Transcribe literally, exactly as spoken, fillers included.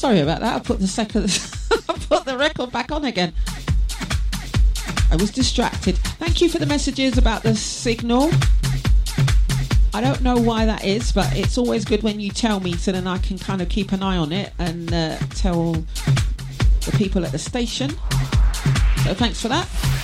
Sorry about that. I put the second, I put the record back on again. I was distracted. Thank you for the messages about the signal. I don't know why that is, but it's always good when you tell me, so then I can kind of keep an eye on it and uh, tell the people at the station. So thanks for that.